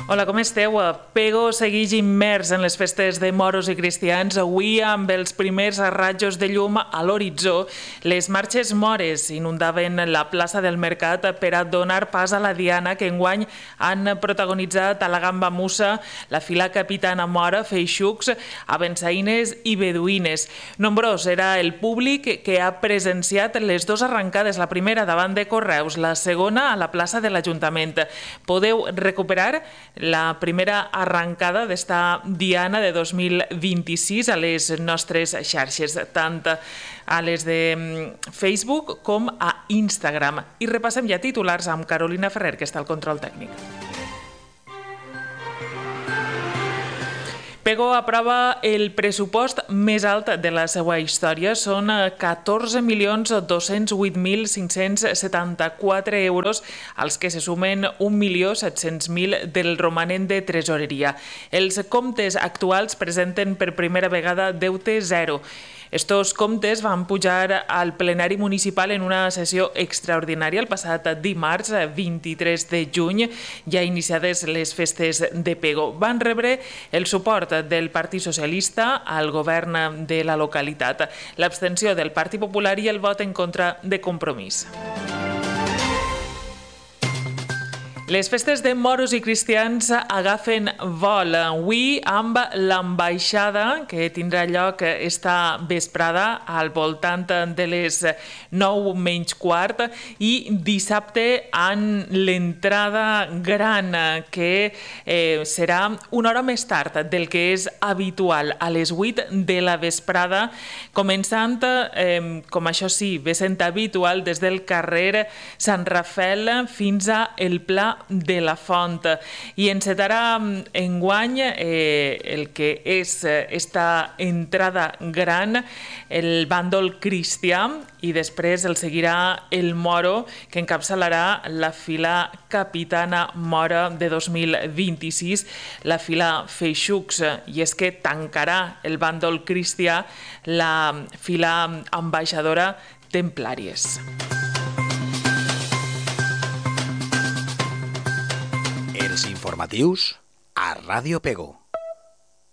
Hola, com esteu? Pego segueix immers en les festes de moros i cristians. Avui, amb els primers rajos de llum a l'horitzó, les marxes mores inundaven la plaça del Mercat per a donar pas a la diana que enguany han protagonitzat a la Gamba Musa, la Fila Capitana Mora, feixucs, abençaïnes i beduïnes. Nombrós era el públic que ha presenciat les dues arrencades, la primera davant de Correus, la segona a la plaça de l'Ajuntament. Podeu recuperar la primera arrencada d'esta diana de 2026 a les nostres xarxes, tant a les de Facebook com a Instagram. I repassem ja titulars amb Carolina Ferrer, que està al control tècnic. Pego aprova el pressupost més alt de la seva història. Són 14.208.574 euros, als que se sumen 1.700.000 del romanent de tresoreria. Els comptes actuals presenten per primera vegada deute zero. Estos comptes van pujar al plenari municipal en una sessió extraordinària el passat dimarts 23 de juny, ja iniciades les festes de Pego. Van rebre el suport del Partit Socialista al govern de la localitat, l'abstenció del Partit Popular i el vot en contra de Compromís. Les festes de moros i cristians agafen vol avui amb l'ambaixada que tindrà lloc esta vesprada al voltant de les 9:15 i dissabte amb l'entrada gran que serà una hora més tard del que és habitual, a les 8 de la vesprada, començant, com això sí, ve sent habitual, des del carrer Sant Rafael fins a el Pla de la Font, i encetarà enguany el que és esta entrada gran, el bàndol cristià, i després el seguirà el moro, que encapçalarà la Fila Capitana Mora de 2026, la Fila Feixucs, i és que tancarà el bàndol cristià la Fila Ambaixadora Templàries. Els informatius a Ràdio Pego.